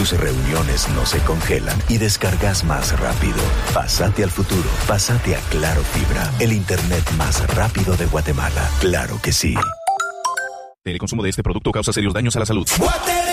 tus reuniones no se congelan y descargas más rápido. Pásate al futuro. Pásate a Claro Fibra, el internet más rápido de Guatemala. Claro que sí. El consumo de este producto causa serios daños a la salud.